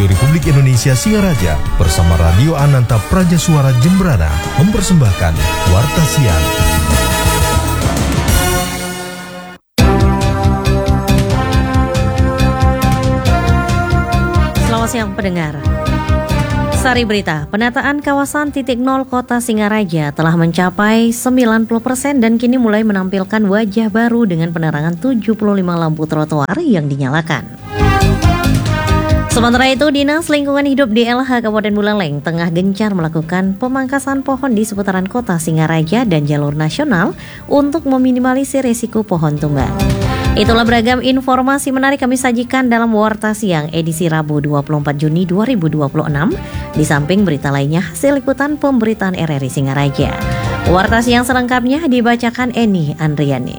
Radio Republik Indonesia Singaraja bersama Radio Ananta Praja Suara Jembrana mempersembahkan Warta Siang. Selamat siang pendengar. Sari berita, penataan kawasan titik nol Kota Singaraja telah mencapai 90% dan kini mulai menampilkan wajah baru dengan penerangan 75 lampu trotoar yang dinyalakan. Sementara itu, Dinas Lingkungan Hidup DLH Kabupaten Buleleng tengah gencar melakukan pemangkasan pohon di seputaran Kota Singaraja dan jalur nasional untuk meminimalisir risiko pohon tumbang. Itulah beragam informasi menarik kami sajikan dalam Warta Siang edisi Rabu 24 Juni 2026. Di samping berita lainnya hasil liputan pemberitaan RRI Singaraja. Warta Siang selengkapnya dibacakan Eni Andriani.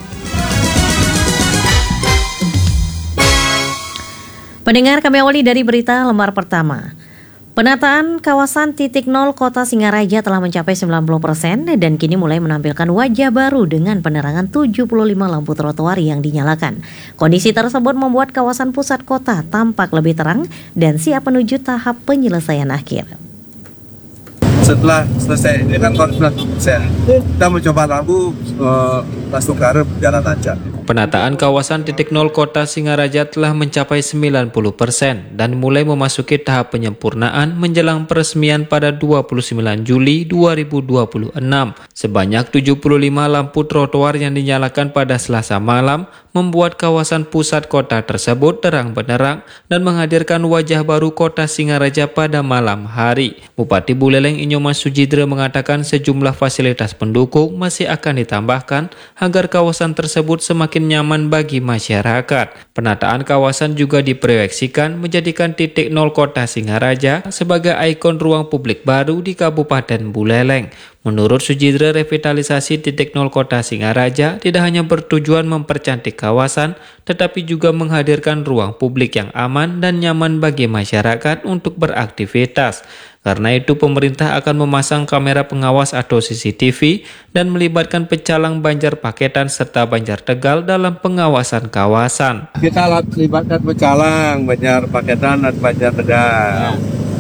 Pendengar, kami awali dari berita lembar pertama. Penataan kawasan titik nol Kota Singaraja telah mencapai 90% dan kini mulai menampilkan wajah baru dengan penerangan 75 lampu trotoar yang dinyalakan. Kondisi tersebut membuat kawasan pusat kota tampak lebih terang dan siap menuju tahap penyelesaian akhir. Setelah selesai dengan konflik, kita mencoba lampu langsung ke arah jalan lancar. Penataan kawasan titik nol Kota Singaraja telah mencapai 90% dan mulai memasuki tahap penyempurnaan menjelang peresmian pada 29 Juli 2026. Sebanyak 75 lampu trotoar yang dinyalakan pada Selasa malam membuat kawasan pusat kota tersebut terang benderang dan menghadirkan wajah baru Kota Singaraja pada malam hari. Bupati Buleleng Inyoman Sujidra mengatakan sejumlah fasilitas pendukung masih akan ditambahkan agar kawasan tersebut semakin nyaman bagi masyarakat. Penataan kawasan juga diproyeksikan menjadikan titik nol Kota Singaraja sebagai ikon ruang publik baru di Kabupaten Buleleng. Menurut Sujidra, revitalisasi titik nol Kota Singaraja tidak hanya bertujuan mempercantik kawasan, tetapi juga menghadirkan ruang publik yang aman dan nyaman bagi masyarakat untuk beraktivitas. Karena itu, pemerintah akan memasang kamera pengawas atau CCTV dan melibatkan pecalang Banjar Paketan serta Banjar Tegal dalam pengawasan kawasan. Kita libatkan pecalang Banjar Paketan dan Banjar Tegal.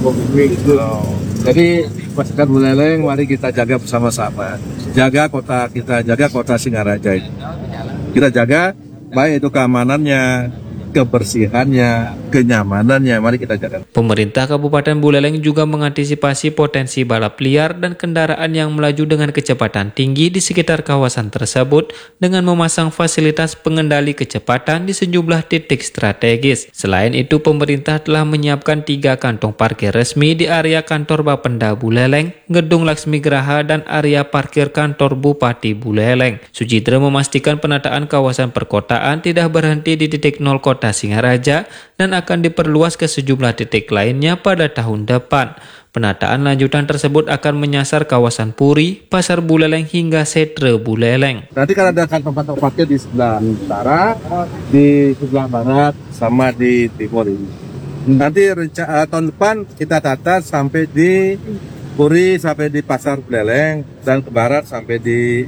Jadi masyarakat Buleleng, mari kita jaga bersama-sama. Jaga kota kita, jaga Kota Singaraja ini. Kita jaga baik itu keamanannya, kebersihannya, kenyamanannya, mari kita jaga. Pemerintah Kabupaten Buleleng juga mengantisipasi potensi balap liar dan kendaraan yang melaju dengan kecepatan tinggi di sekitar kawasan tersebut dengan memasang fasilitas pengendali kecepatan di sejumlah titik strategis. Selain itu, pemerintah telah menyiapkan 3 kantong parkir resmi di area kantor Bapenda Buleleng, Gedung Laksmi Graha, dan area parkir kantor Bupati Buleleng. Sujidra memastikan penataan kawasan perkotaan tidak berhenti di titik nol Kota Singaraja dan akan diperluas ke sejumlah titik lainnya pada tahun depan. Penataan lanjutan tersebut akan menyasar kawasan Puri, Pasar Buleleng hingga Setre Buleleng. Nanti kan ada kantong parkir di sebelah utara, di sebelah barat, sama di timur ini. Nanti tahun depan kita tata sampai di Puri, sampai di Pasar Buleleng, dan ke barat sampai di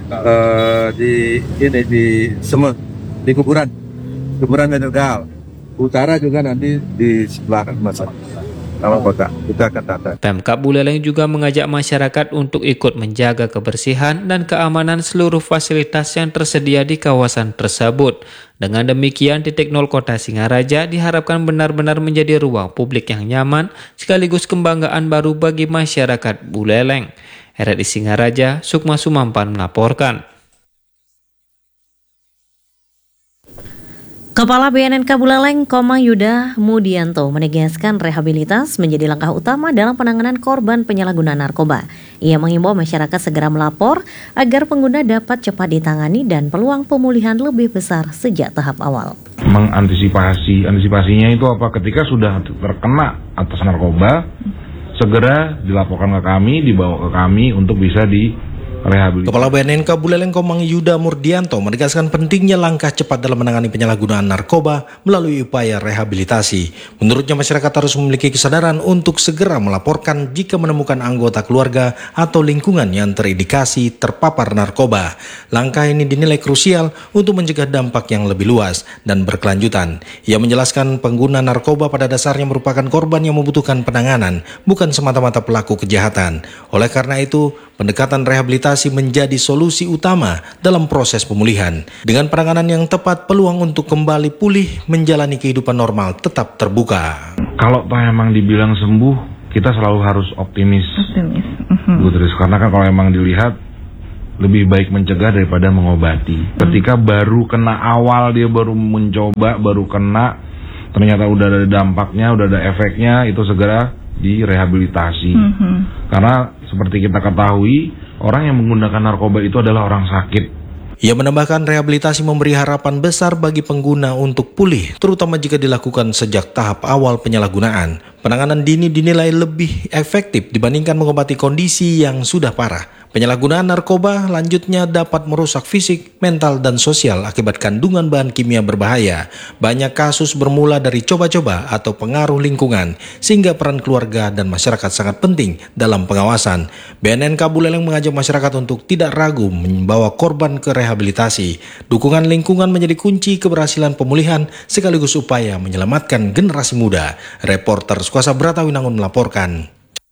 Semut, di kuburan Tegal. Utara juga nanti di sebelah taman kota. Kita akan tata. Pemkab Buleleng juga mengajak masyarakat untuk ikut menjaga kebersihan dan keamanan seluruh fasilitas yang tersedia di kawasan tersebut. Dengan demikian, titik nol Kota Singaraja diharapkan benar-benar menjadi ruang publik yang nyaman sekaligus kebanggaan baru bagi masyarakat Buleleng. RRI Singaraja, Sukma Sumampan melaporkan. Kepala BNNK Buleleng Komang Yuda Mudianto menegaskan rehabilitas menjadi langkah utama dalam penanganan korban penyalahgunaan narkoba. Ia mengimbau masyarakat segera melapor agar pengguna dapat cepat ditangani dan peluang pemulihan lebih besar sejak tahap awal. Antisipasinya itu apa? Ketika sudah terkena atas narkoba, segera dilaporkan ke kami, dibawa ke kami untuk bisa rehabilitasi. Kepala BNNK Buleleng Komang Yuda Murdianto menegaskan pentingnya langkah cepat dalam menangani penyalahgunaan narkoba melalui upaya rehabilitasi. Menurutnya masyarakat harus memiliki kesadaran untuk segera melaporkan jika menemukan anggota keluarga atau lingkungan yang terindikasi terpapar narkoba. Langkah ini dinilai krusial untuk mencegah dampak yang lebih luas dan berkelanjutan. Ia menjelaskan pengguna narkoba pada dasarnya merupakan korban yang membutuhkan penanganan, bukan semata-mata pelaku kejahatan. Oleh karena itu, pendekatan rehabilitasi menjadi solusi utama dalam proses pemulihan. Dengan penanganan yang tepat, peluang untuk kembali pulih menjalani kehidupan normal tetap terbuka. Kalau toh emang dibilang sembuh, kita selalu harus optimis. Bu Tris, karena kan kalau emang dilihat lebih baik mencegah daripada mengobati. Ketika baru kena awal, dia baru mencoba, baru kena, ternyata udah ada dampaknya, udah ada efeknya, itu segera direhabilitasi. Karena seperti kita ketahui, orang yang menggunakan narkoba itu adalah orang sakit. Ia menambahkan rehabilitasi memberi harapan besar bagi pengguna untuk pulih, terutama jika dilakukan sejak tahap awal penyalahgunaan. Penanganan dini dinilai lebih efektif dibandingkan mengobati kondisi yang sudah parah. Penyalahgunaan narkoba lanjutnya dapat merusak fisik, mental, dan sosial akibat kandungan bahan kimia berbahaya. Banyak kasus bermula dari coba-coba atau pengaruh lingkungan, sehingga peran keluarga dan masyarakat sangat penting dalam pengawasan. BNNK Buleleng mengajak masyarakat untuk tidak ragu membawa korban ke rehabilitasi. Dukungan lingkungan menjadi kunci keberhasilan pemulihan sekaligus upaya menyelamatkan generasi muda. Reporter Sukuasa Bratawinangun melaporkan.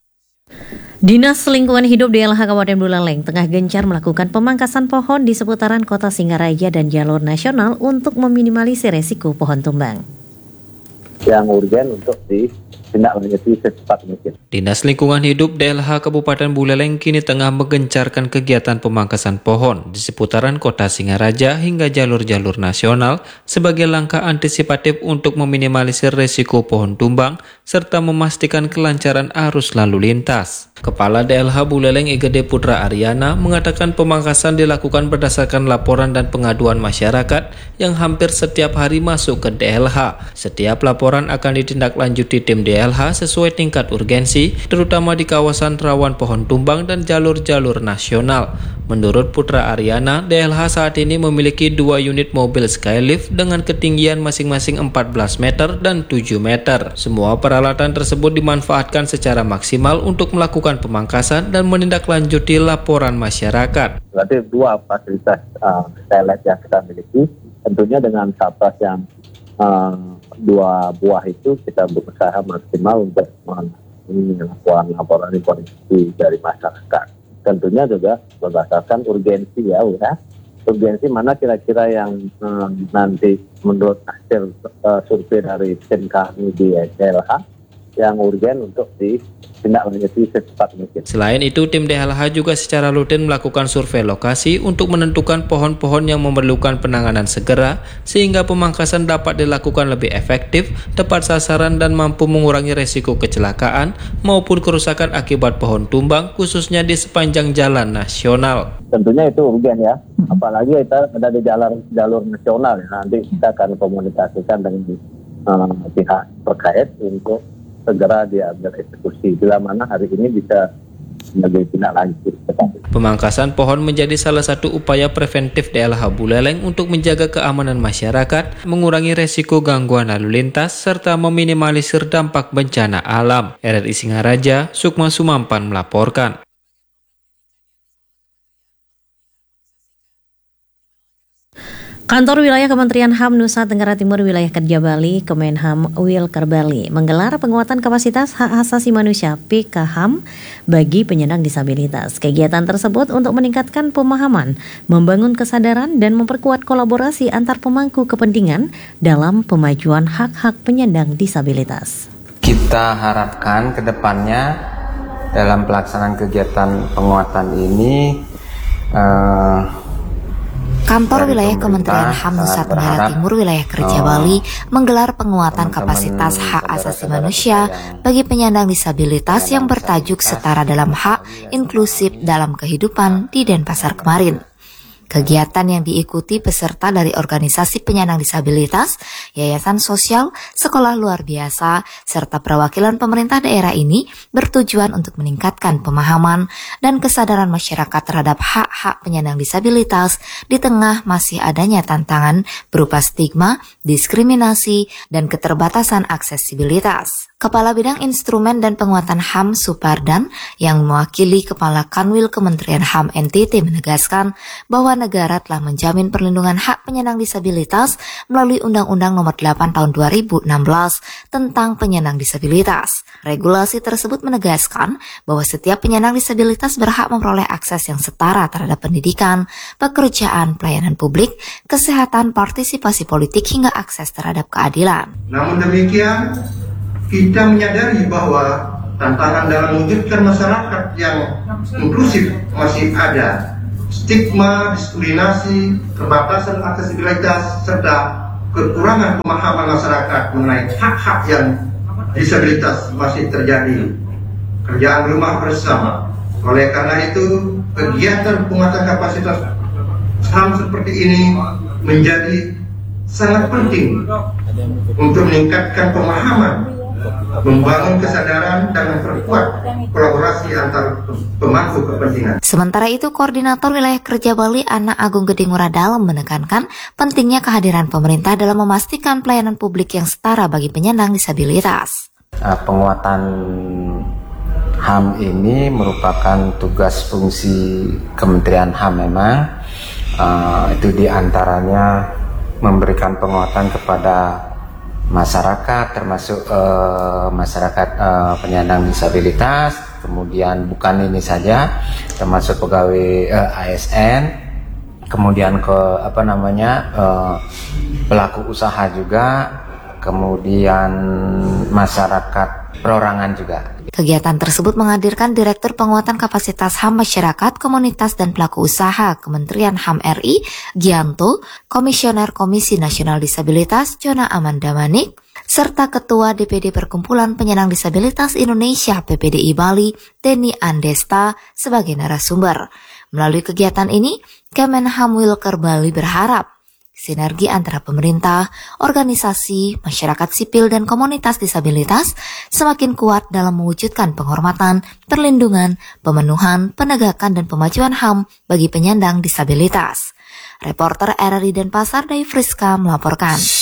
Dinas Lingkungan Hidup DLH Kabupaten Buleleng tengah gencar melakukan pemangkasan pohon di seputaran kota Singaraja dan jalur nasional untuk meminimalisir resiko pohon tumbang. Yang urgen untuk ditindaklanjuti secepat mungkin. Dinas Lingkungan Hidup DLH Kabupaten Buleleng kini tengah menggencarkan kegiatan pemangkasan pohon di seputaran kota Singaraja hingga jalur-jalur nasional sebagai langkah antisipatif untuk meminimalisir resiko pohon tumbang serta memastikan kelancaran arus lalu lintas. Kepala DLH Buleleng IGD Putra Aryana mengatakan pemangkasan dilakukan berdasarkan laporan dan pengaduan masyarakat yang hampir setiap hari masuk ke DLH. Setiap laporan akan ditindaklanjuti tim DLH sesuai tingkat urgensi, terutama di kawasan rawan pohon tumbang dan jalur-jalur nasional. Menurut Putra Aryana, DLH saat ini memiliki 2 unit mobil Skylift dengan ketinggian masing-masing 14 meter dan 7 meter. Semua peralatan tersebut dimanfaatkan secara maksimal untuk melakukan pemangkasan dan menindaklanjuti laporan masyarakat. Berarti 2 fasilitas Skylift yang kita miliki, tentunya dengan kapasitas yang 2 buah itu kita berusaha maksimal untuk melakukan laporan informasi dari masyarakat. Tentunya juga berdasarkan urgensi ya. Urgensi mana kira-kira yang nanti menurut hasil survei dari tim kami di DLH yang urgen untuk ditindaklanjuti secepat mungkin. Selain itu, tim DLH juga secara rutin melakukan survei lokasi untuk menentukan pohon-pohon yang memerlukan penanganan segera sehingga pemangkasan dapat dilakukan lebih efektif, tepat sasaran dan mampu mengurangi resiko kecelakaan maupun kerusakan akibat pohon tumbang khususnya di sepanjang jalan nasional. Tentunya itu urgen ya, apalagi kita ada di jalur nasional ya. Nanti kita akan komunikasikan dengan pihak terkait untuk segera diambil eksekusi. Bila mana hari ini bisa sebagai tindak lanjut. Pemangkasan pohon menjadi salah satu upaya preventif DLH Buleleng untuk menjaga keamanan masyarakat, mengurangi resiko gangguan lalu lintas, serta meminimalisir dampak bencana alam. RRI Singaraja, Sukma Sumampan melaporkan. Kantor Wilayah Kementerian HAM Nusa Tenggara Timur Wilayah Kerja Bali, Kemenham Wilker Bali, menggelar penguatan kapasitas hak asasi manusia PKHAM bagi penyandang disabilitas. Kegiatan tersebut untuk meningkatkan pemahaman, membangun kesadaran, dan memperkuat kolaborasi antar pemangku kepentingan dalam pemajuan hak-hak penyandang disabilitas. Kita harapkan ke depannya dalam pelaksanaan kegiatan penguatan ini Kantor Wilayah Kementerian HAM Nusa Tenggara Timur Wilayah Kerja Bali menggelar penguatan kapasitas hak asasi manusia bagi penyandang disabilitas yang bertajuk Setara dalam Hak, Inklusif dalam Kehidupan di Denpasar kemarin. Kegiatan yang diikuti peserta dari organisasi penyandang disabilitas, yayasan sosial, sekolah luar biasa, serta perwakilan pemerintah daerah ini bertujuan untuk meningkatkan pemahaman dan kesadaran masyarakat terhadap hak-hak penyandang disabilitas di tengah masih adanya tantangan berupa stigma, diskriminasi, dan keterbatasan aksesibilitas. Kepala Bidang Instrumen dan Penguatan HAM Supardan yang mewakili Kepala Kanwil Kementerian HAM NTT menegaskan bahwa negara telah menjamin perlindungan hak penyandang disabilitas melalui Undang-Undang Nomor 8 Tahun 2016 tentang penyandang disabilitas. Regulasi tersebut menegaskan bahwa setiap penyandang disabilitas berhak memperoleh akses yang setara terhadap pendidikan, pekerjaan, pelayanan publik, kesehatan, partisipasi politik hingga akses terhadap keadilan. Namun demikian, kita menyadari bahwa tantangan dalam mewujudkan masyarakat yang inklusif masih ada. Stigma, diskriminasi, keterbatasan aksesibilitas, serta kekurangan pemahaman masyarakat mengenai hak-hak yang disabilitas masih terjadi. Kerjaan rumah bersama. Oleh karena itu, kegiatan penguatan kapasitas HAM seperti ini menjadi sangat penting untuk meningkatkan pemahaman, membangun kesadaran dan memperkuat kolaborasi antar pemangku kepentingan. Sementara itu, Koordinator Wilayah Kerja Bali Ana Agung Gede Ngurah Dalem menekankan pentingnya kehadiran pemerintah dalam memastikan pelayanan publik yang setara bagi penyandang disabilitas. Penguatan HAM ini merupakan tugas fungsi Kementerian HAM memang. Itu diantaranya memberikan penguatan kepada masyarakat, termasuk masyarakat penyandang disabilitas, kemudian bukan ini saja, termasuk pegawai ASN, kemudian pelaku usaha juga, kemudian masyarakat perorangan juga. Kegiatan tersebut menghadirkan Direktur Penguatan Kapasitas HAM Masyarakat, Komunitas dan Pelaku Usaha Kementerian HAM RI, Gianto, Komisioner Komisi Nasional Disabilitas, Jona Amanda Manik, serta Ketua DPD Perkumpulan Penyandang Disabilitas Indonesia PPDI Bali, Denny Andesta, sebagai narasumber. Melalui kegiatan ini, Kemenham Wilker Bali berharap sinergi antara pemerintah, organisasi, masyarakat sipil, dan komunitas disabilitas semakin kuat dalam mewujudkan penghormatan, perlindungan, pemenuhan, penegakan, dan pemajuan HAM bagi penyandang disabilitas. Reporter RRI Denpasar, Dai Friska melaporkan.